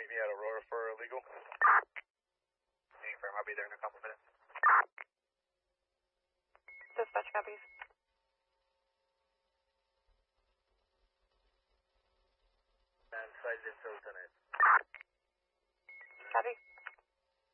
me at Aurora for illegal. I'll be there in a couple minutes. Dispatch copies. And site info tonight. Copy.